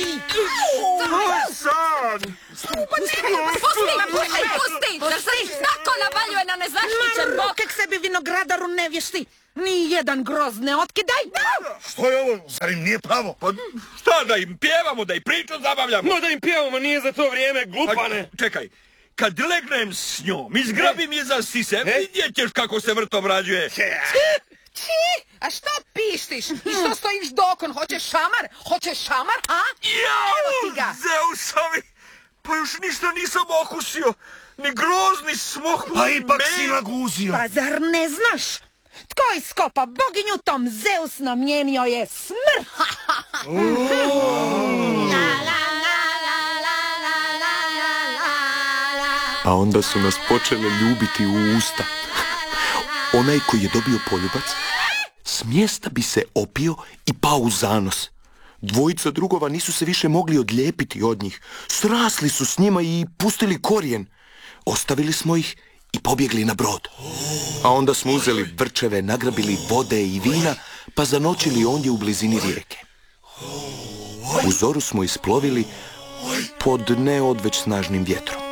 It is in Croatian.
San! Pusti! Da se tako navaljuje na nezaštićen bok? Kak sebi vinogradaru nevješti! Ni jedan groz ne otkidaj! Što je ovo? Zar im nije pravo? Pa šta da im pjevamo, da i priču zabavljamo? No da im pjevamo, nije za to vrijeme, glupane. Čekaj, kad legnem s njom, izgrabim je za sise, vidjet ćeš kako se vrt obrađuje. A što pištiš? I što stojiš dokon? Hoćeš šamar? Hoćeš šamar, a? Evo ti ga! Zeusovi, pa još ništa nisam okusio. Ni grozni smoh. Pa ipak si naguzio. Pa zar ne znaš? Tko iskopa boginju, tom Zeus namijenio je smrt. A onda su nas počele ljubiti u usta. Onaj koji je dobio poljubac, s mjesta bi se opio i pao u zanos. Dvojica drugova nisu se više mogli odlijepiti od njih. Srasli su s njima i pustili korijen. Ostavili smo ih i pobjegli na brod. A onda smo uzeli vrčeve, nagrabili vode i vina, pa zanočili ondje u blizini rijeke. U zoru smo isplovili pod neodveć snažnim vjetrom.